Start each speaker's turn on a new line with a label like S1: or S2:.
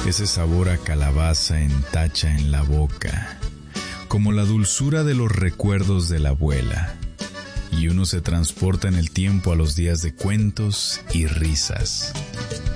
S1: Ese sabor a calabaza entacha en la boca, como la dulzura de los recuerdos de la abuela, y uno se transporta en el tiempo a los días de cuentos y risas.